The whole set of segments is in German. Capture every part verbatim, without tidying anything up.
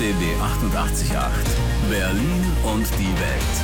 D B achtundachtzig Komma acht. Berlin und die Welt.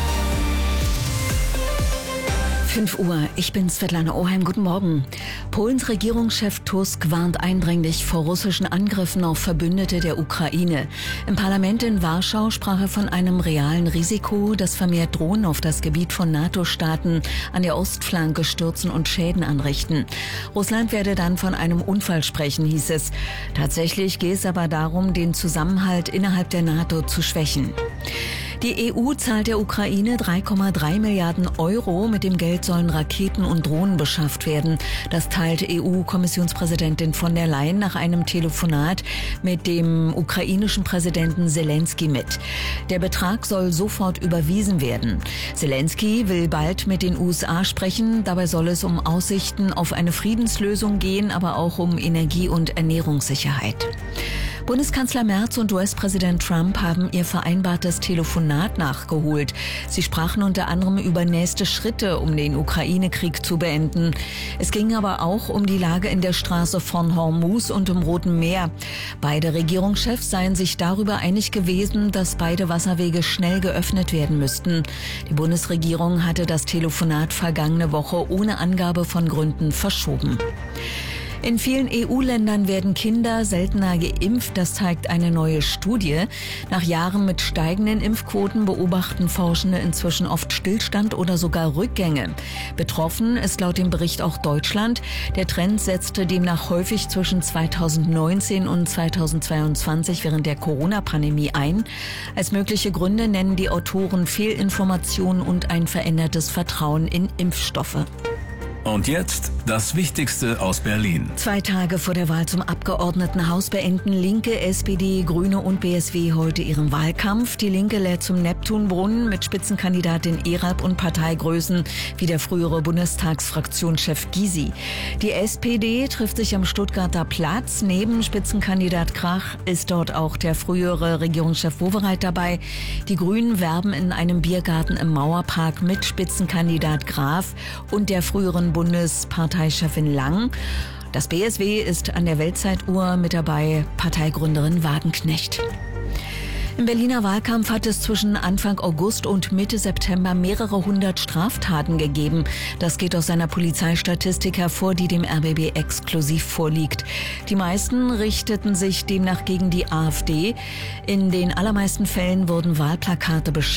fünf Uhr, ich bin Svetlana Oheim, guten Morgen. Polens Regierungschef Tusk warnt eindringlich vor russischen Angriffen auf Verbündete der Ukraine. Im Parlament in Warschau sprach er von einem realen Risiko, dass vermehrt Drohnen auf das Gebiet von NATO-Staaten an der Ostflanke stürzen und Schäden anrichten. Russland werde dann von einem Unfall sprechen, hieß es. Tatsächlich gehe es aber darum, den Zusammenhalt innerhalb der NATO zu schwächen. Die E U zahlt der Ukraine drei Komma drei Milliarden Euro. Mit dem Geld sollen Raketen und Drohnen beschafft werden. Das teilte E U-Kommissionspräsidentin von der Leyen nach einem Telefonat mit dem ukrainischen Präsidenten Selenskyj mit. Der Betrag soll sofort überwiesen werden. Selenskyj will bald mit den U S A sprechen. Dabei soll es um Aussichten auf eine Friedenslösung gehen, aber auch um Energie- und Ernährungssicherheit. Bundeskanzler Merz und U S-Präsident Trump haben ihr vereinbartes Telefonat nachgeholt. Sie sprachen unter anderem über nächste Schritte, um den Ukraine-Krieg zu beenden. Es ging aber auch um die Lage in der Straße von Hormuz und im Roten Meer. Beide Regierungschefs seien sich darüber einig gewesen, dass beide Wasserwege schnell geöffnet werden müssten. Die Bundesregierung hatte das Telefonat vergangene Woche ohne Angabe von Gründen verschoben. In vielen E U-Ländern werden Kinder seltener geimpft, das zeigt eine neue Studie. Nach Jahren mit steigenden Impfquoten beobachten Forschende inzwischen oft Stillstand oder sogar Rückgänge. Betroffen ist laut dem Bericht auch Deutschland. Der Trend setzte demnach häufig zwischen zweitausendneunzehn und zweitausendzweiundzwanzig während der Corona-Pandemie ein. Als mögliche Gründe nennen die Autoren Fehlinformationen und ein verändertes Vertrauen in Impfstoffe. Und jetzt das Wichtigste aus Berlin. Zwei Tage vor der Wahl zum Abgeordnetenhaus beenden Linke, S P D, Grüne und B S W heute ihren Wahlkampf. Die Linke lädt zum Neptunbrunnen mit Spitzenkandidatin Erab und Parteigrößen wie der frühere Bundestagsfraktionschef Gysi. Die S P D trifft sich am Stuttgarter Platz. Neben Spitzenkandidat Krach ist dort auch der frühere Regierungschef Wowereit dabei. Die Grünen werben in einem Biergarten im Mauerpark mit Spitzenkandidat Graf und der früheren Bundesparteichefin Lang. Das B S W ist an der Weltzeituhr mit dabei, Parteigründerin Wagenknecht. Im Berliner Wahlkampf hat es zwischen Anfang August und Mitte September mehrere hundert Straftaten gegeben. Das geht aus einer Polizeistatistik hervor, die dem R B B exklusiv vorliegt. Die meisten richteten sich demnach gegen die AfD. In den allermeisten Fällen wurden Wahlplakate beschädigt.